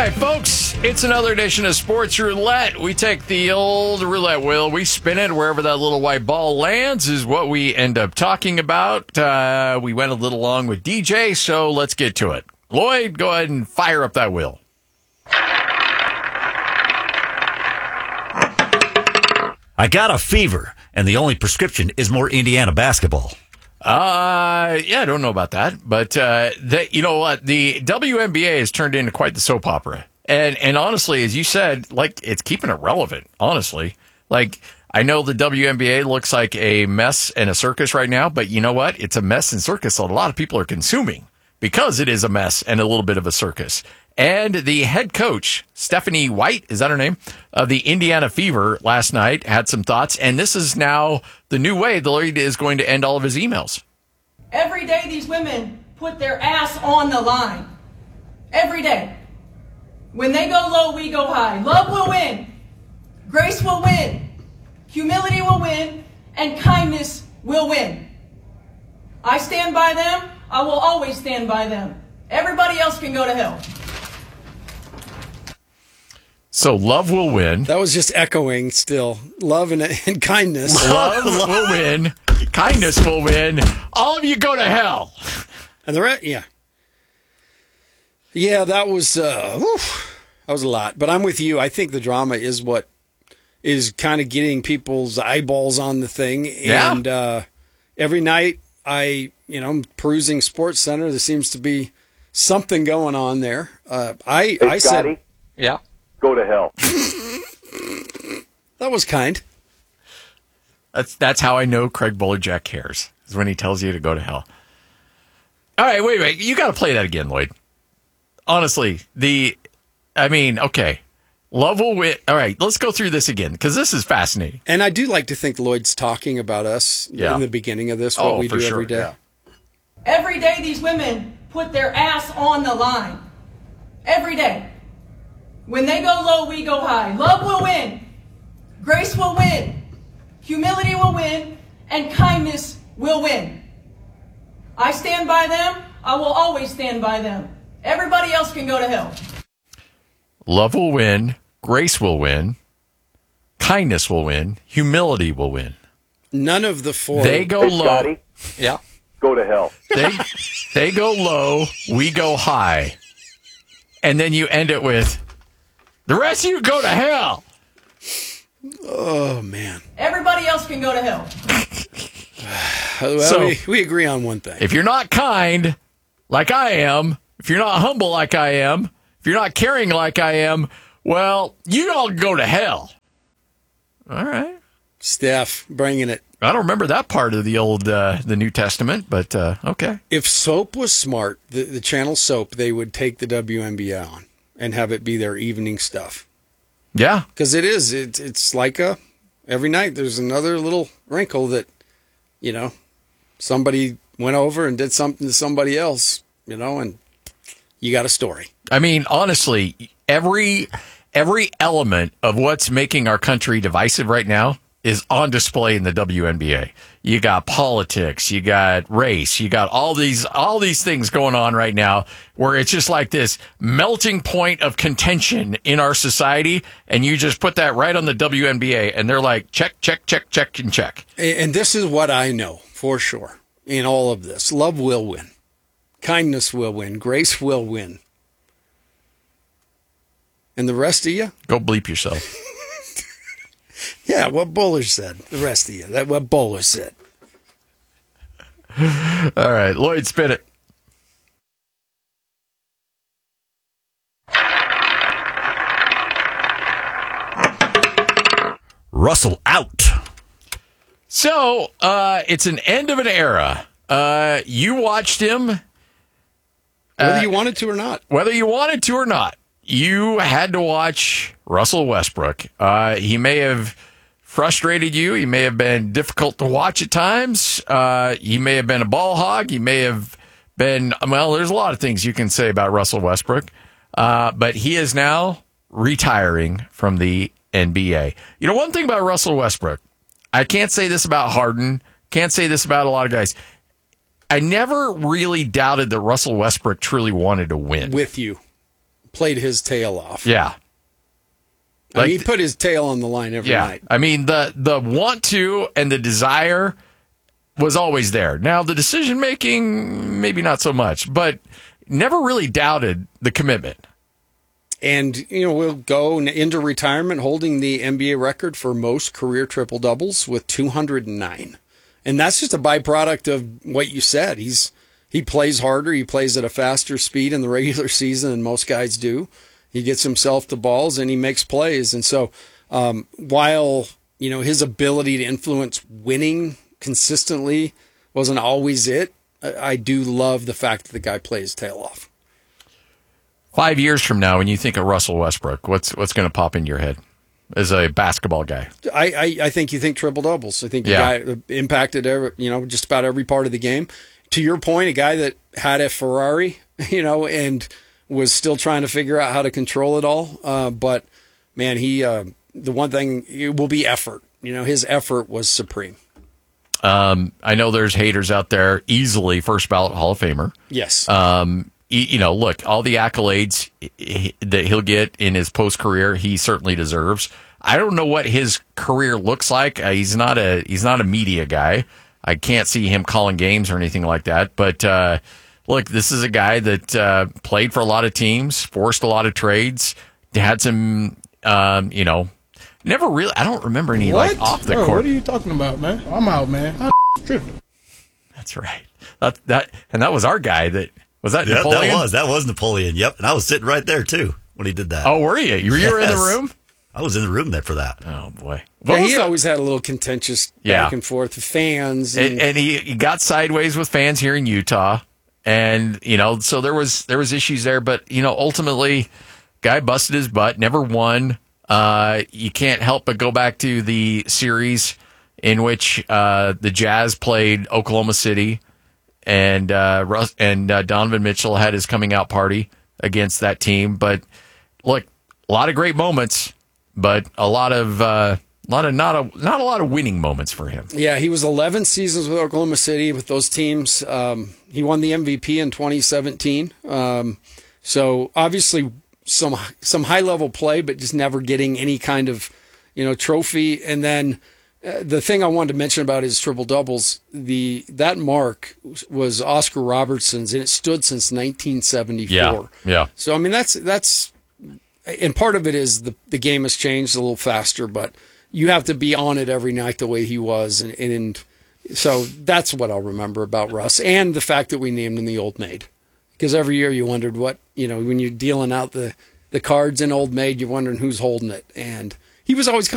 right, folks, it's another edition of Sports Roulette. We take the old roulette wheel, we spin it wherever that little white ball lands is what we end up talking about. We went a little long with DJ, so let's get to it. Lloyd, go ahead and fire up that wheel. I got a fever, and the only prescription is more Indiana basketball. Yeah, I don't know about that, but you know what? The WNBA has turned into quite the soap opera, and honestly, as you said, like it's keeping it relevant. Honestly, like I know the WNBA looks like a mess and a circus right now, but you know what? It's a mess and circus that a lot of people are consuming because it is a mess and a little bit of a circus. And the head coach, Stephanie White, is that her name, of the Indiana Fever last night had some thoughts. And this is now the new way the Lloyd is going to end all of his emails. Every day these women put their ass on the line. Every day. When they go low, we go high. Love will win. Grace will win. Humility will win. And kindness will win. I stand by them. I will always stand by them. Everybody else can go to hell. So love will win. That was just echoing still. Love and kindness. Love will win. Kindness will win. All of you go to hell. And the rest, yeah. Yeah, that was a lot. But I'm with you. I think the drama is what is kind of getting people's eyeballs on the thing. Yeah. And every night I'm perusing Sports Center. There seems to be something going on there. I said, Scotty, yeah. Go to hell. That was kind. That's how I know Craig Bolerjack cares, is when he tells you to go to hell. All right, wait. You got to play that again, Lloyd. Honestly, okay. Love will win. All right, let's go through this again, because this is fascinating. And I do like to think Lloyd's talking about us in the beginning of this, what we do every day. Yeah. Every day these women put their ass on the line. Every day. When they go low, we go high. Love will win. Grace will win. Humility will win. And kindness will win. I stand by them. I will always stand by them. Everybody else can go to hell. Love will win. Grace will win. Kindness will win. Humility will win. None of the four. They go low. Scotty, Yeah. go to hell. They go low. We go high. And then you end it with, the rest of you go to hell. Oh, man. Everybody else can go to hell. Well, So- we agree on one thing. If you're not kind like I am, if you're not humble like I am, if you're not caring like I am, well, you all go to hell. All right. Steph, bringing it. I don't remember that part of the old, the New Testament, but okay. If soap was smart, the channel soap, they would take the WNBA on and have it be their evening stuff. Yeah. Because it's like every night there's another little wrinkle that, somebody went over and did something to somebody else, and you got a story. I mean, honestly, every element of what's making our country divisive right now is on display in the WNBA. You got politics, you got race, you got all these things going on right now where it's just like this melting point of contention in our society, and you just put that right on the WNBA, and they're like, check, check, check, check, and check. And this is what I know for sure in all of this. Love will win. Kindness will win. Grace will win. And the rest of you? Go bleep yourself. Yeah, what Bowler said. The rest of you. That's what Bowler said. All right, Lloyd, spin it. Russell out. So, it's an end of an era. You watched him. Whether you wanted to or not. Whether you wanted to or not, you had to watch Russell Westbrook. He may have frustrated you. He may have been difficult to watch at times. He may have been a ball hog. He may have been, well, there's a lot of things you can say about Russell Westbrook. But he is now retiring from the NBA. You know, one thing about Russell Westbrook, I can't say this about Harden, can't say this about a lot of guys. I never really doubted that Russell Westbrook truly wanted to win. With you. played his tail off. Yeah. I mean, he put his tail on the line every night. I mean, the want to and the desire was always there. Now, the decision making, maybe not so much, but never really doubted the commitment. And, we'll go into retirement holding the NBA record for most career triple-doubles with 209. And that's just a byproduct of what you said. He plays harder. He plays at a faster speed in the regular season than most guys do. He gets himself the balls and he makes plays. And so while, his ability to influence winning consistently wasn't always it, I do love the fact that the guy plays his tail off. 5 years from now, when you think of Russell Westbrook, what's going to pop into your head as a basketball guy? I think you think triple doubles. I think the guy impacted just about every part of the game. To your point, a guy that had a Ferrari, and was still trying to figure out how to control it all. But man, the one thing, it will be effort. His effort was supreme. I know there's haters out there, easily first ballot Hall of Famer. Yes. Look, all the accolades that he'll get in his post career, he certainly deserves. I don't know what his career looks like. He's not a media guy. I can't see him calling games or anything like that. But look, this is a guy that played for a lot of teams, forced a lot of trades, had some, never really. I don't remember any off the court. What are you talking about, man? I'm out, man. I'm tripping. That's right. That was our guy. Was that Napoleon? That was Napoleon. Yep, and I was sitting right there too when he did that. Oh, were you? You were in the room? I was in the room there for that. Oh boy. He always had a little contentious back and forth with fans, and he got sideways with fans here in Utah, and so there was issues there. But ultimately, guy busted his butt, never won. You can't help but go back to the series in which the Jazz played Oklahoma City, and Donovan Mitchell had his coming out party against that team. But look, a lot of great moments, but not a lot of winning moments for him. Yeah, he was 11 seasons with Oklahoma City with those teams. He won the MVP in 2017. So obviously some high level play, but just never getting any kind of trophy. And then the thing I wanted to mention about his triple doubles, that mark was Oscar Robertson's, and it stood since 1974. Yeah. So I mean that's and part of it is the game has changed a little faster, but you have to be on it every night the way he was, and so that's what I'll remember about Russ, and the fact that we named him the Old Maid, because every year you wondered what when you're dealing out the cards in Old Maid, you're wondering who's holding it, and he was always